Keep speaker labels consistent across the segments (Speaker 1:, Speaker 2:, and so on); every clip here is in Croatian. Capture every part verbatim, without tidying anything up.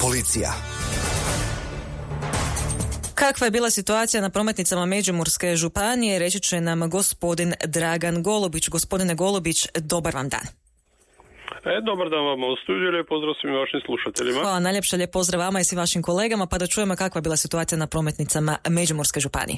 Speaker 1: Policija.
Speaker 2: Kakva je bila situacija na prometnicama Međimurske županije, reći će nam gospodin Dragan Golubić. Gospodine Golubić, dobar vam dan.
Speaker 3: E, dobar dan vama u studiju, lijep pozdrav svim vašim slušateljima.
Speaker 2: Hvala, najljepša lijep pozdrav vama i svim vašim kolegama, pa da čujemo kakva je bila situacija na prometnicama Međimurske županije.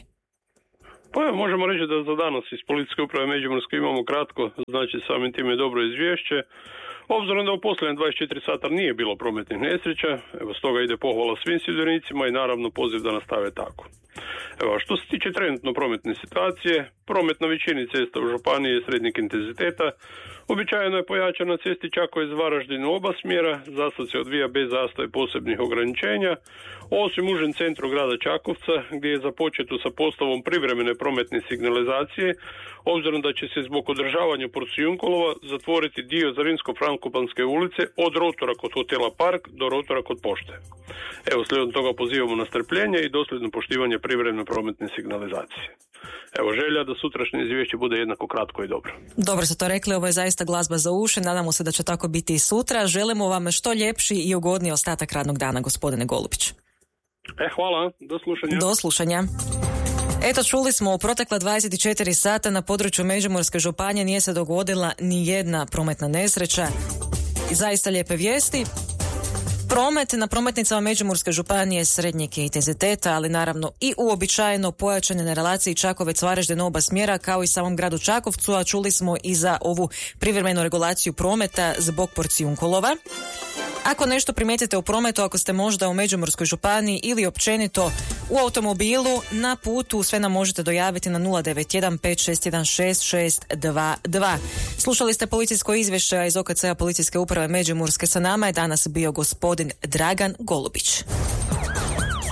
Speaker 3: Pa evo, možemo reći da za danas iz Policijske uprave Međimurske imamo kratko, znači samim time je dobro izvješće. Obzirom da u posljednje dvadeset četiri sata nije bilo prometnih nesreća, evo stoga ide pohvala svim sudionicima i naravno poziv da nastave tako. Evo, što se tiče trenutno prometne situacije, promet na većini cesta u županiji je srednjeg intenziteta. Uobičajeno je pojačan na cesti Čakovec Varaždin u oba smjera, zasad se odvija bez zastoja posebnih ograničenja, osim užem centru grada Čakovca, gdje je započeto sa postavom privremene prometne signalizacije, obzirom da će se zbog održavanja Porcijunkolova zatvoriti dio Zrinsko-Frankopanske ulice od rotora kod hotela Park do rotora kod pošte. Evo, slijedom toga pozivamo na strpljenje i dosljedno poštivanje privremene prometne signalizacije. Evo, želja da sutrašnje izvješće bude jednako kratko i dobro.
Speaker 2: Dobro ste to rekli, ovo je zaista glazba za uši, nadamo se da će tako biti i sutra. Želimo vam što ljepši i ugodniji ostatak radnog dana, gospodine Golubić.
Speaker 3: E, hvala, do slušanja.
Speaker 2: Do slušanja. Eto, čuli smo, u protekla dvadeset četiri sata na području Međimurske županije nije se dogodila ni jedna prometna nesreća. I zaista lijepe vijesti. Promet na prometnicama Međimurske županije srednjeg intenziteta, ali naravno i uobičajeno pojačane na relaciji Čakovec-Varaždin oba smjera, kao i samom gradu Čakovcu, a čuli smo i za ovu privremenu regulaciju prometa zbog Porcijunkolova. Ako nešto primijetite u prometu, ako ste možda u Međimurskoj županiji ili općenito u automobilu, na putu, sve nam možete dojaviti na nula devet jedan pet šest jedan šest šest dva dva. Slušali ste policijsko izvješće iz O K C-a Policijske uprave Međimurske. Sa nama je danas bio gospodin Dragan Golubić.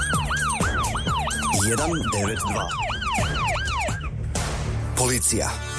Speaker 1: jedan devet dva. Policija.